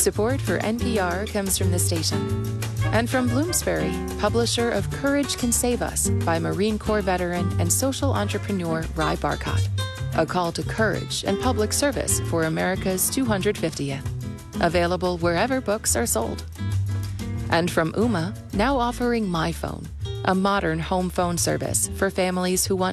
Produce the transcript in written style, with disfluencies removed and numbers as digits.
Support for NPR comes from the station. And from Bloomsbury, publisher of Courage Can Save Us by Marine Corps veteran and social entrepreneur Ry Barcott. A call to courage and public service for America's 250th. Available wherever books are sold. And from Ooma, now offering My Phone, a modern home phone service for families who want